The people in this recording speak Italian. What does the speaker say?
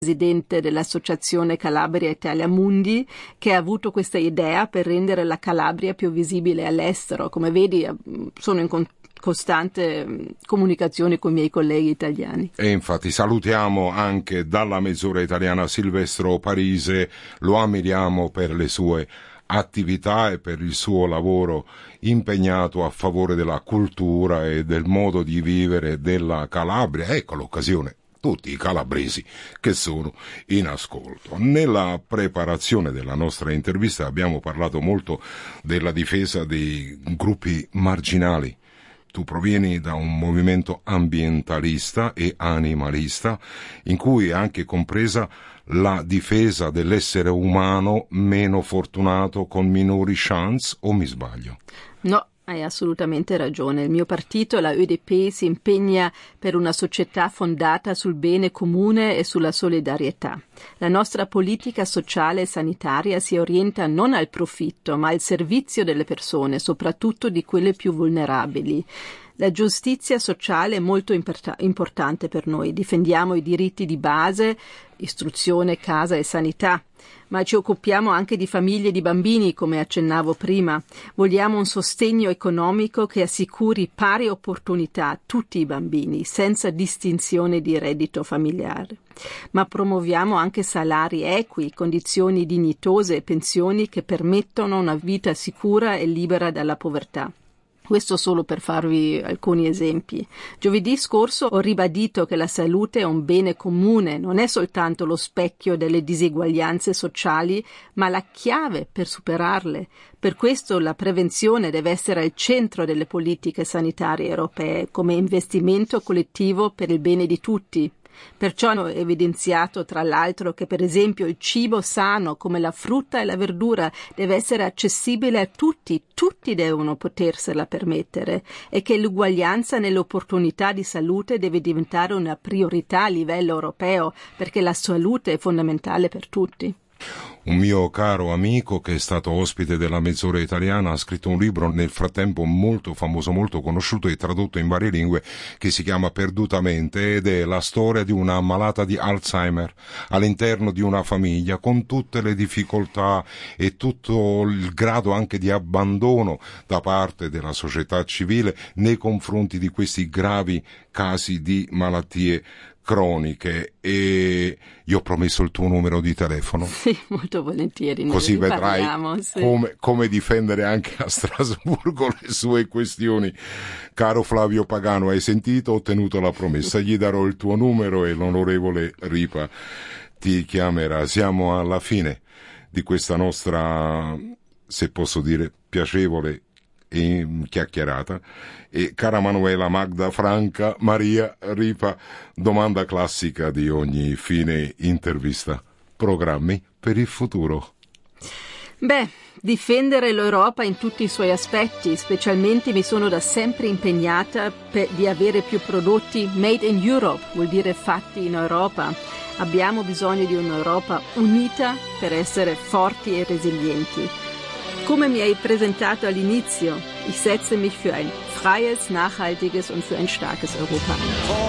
presidente dell'associazione Calabria Italia Mundi, che ha avuto questa idea per rendere la Calabria più visibile all'estero. Come vedi, sono in costante comunicazione con i miei colleghi italiani. E infatti salutiamo anche dalla mezz'ora italiana Silvestro Parise, lo ammiriamo per le sue attività e per il suo lavoro impegnato a favore della cultura e del modo di vivere della Calabria. Ecco l'occasione, tutti i calabresi che sono in ascolto. Nella preparazione della nostra intervista abbiamo parlato molto della difesa dei gruppi marginali. Tu provieni da un movimento ambientalista e animalista in cui è anche compresa la difesa dell'essere umano meno fortunato con minori chance, o mi sbaglio? No, hai assolutamente ragione. Il mio partito, la ÖDP, si impegna per una società fondata sul bene comune e sulla solidarietà. La nostra politica sociale e sanitaria si orienta non al profitto, ma al servizio delle persone, soprattutto di quelle più vulnerabili. La giustizia sociale è molto importante per noi. Difendiamo i diritti di base, istruzione, casa e sanità, ma ci occupiamo anche di famiglie e di bambini, come accennavo prima. Vogliamo un sostegno economico che assicuri pari opportunità a tutti i bambini, senza distinzione di reddito familiare. Ma promuoviamo anche salari equi, condizioni dignitose e pensioni che permettono una vita sicura e libera dalla povertà. Questo solo per farvi alcuni esempi. Giovedì scorso ho ribadito che la salute è un bene comune, non è soltanto lo specchio delle diseguaglianze sociali, ma la chiave per superarle. Per questo la prevenzione deve essere al centro delle politiche sanitarie europee, come investimento collettivo per il bene di tutti. Perciò hanno evidenziato, tra l'altro, che per esempio il cibo sano, come la frutta e la verdura, deve essere accessibile a tutti devono potersela permettere, e che l'uguaglianza nelle opportunità di salute deve diventare una priorità a livello europeo, perché la salute è fondamentale per tutti. Un mio caro amico che è stato ospite della mezz'ora italiana ha scritto un libro nel frattempo molto famoso, molto conosciuto e tradotto in varie lingue, che si chiama Perdutamente, ed è la storia di una malata di Alzheimer all'interno di una famiglia, con tutte le difficoltà e tutto il grado anche di abbandono da parte della società civile nei confronti di questi gravi casi di malattie croniche. E io ho promesso il tuo numero di telefono. Sì, molto volentieri. Così vedrai sì. come difendere anche a Strasburgo le sue questioni. Caro Flavio Pagano, hai sentito? Ho tenuto la promessa. Gli darò il tuo numero e l'onorevole Ripa ti chiamerà. Siamo alla fine di questa nostra, se posso dire, piacevole e chiacchierata. E cara Manuela, Magda, Franca, Maria, Ripa, domanda classica di ogni fine intervista: programmi per il futuro? Beh, difendere l'Europa in tutti i suoi aspetti, specialmente mi sono da sempre impegnata di avere più prodotti made in Europe, vuol dire fatti in Europa. Abbiamo bisogno di un'Europa unita per essere forti e resilienti. Come mi hai presentato all'inizio, ich setze mich für ein freies, nachhaltiges und für ein starkes Europa ein.